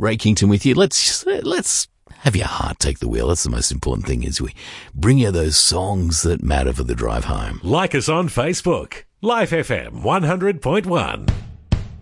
Ray Kington with you. Let's have your heart take the wheel. That's the most important thing, is we bring you those songs that matter for the drive home. Like us on Facebook. Life FM 100.1.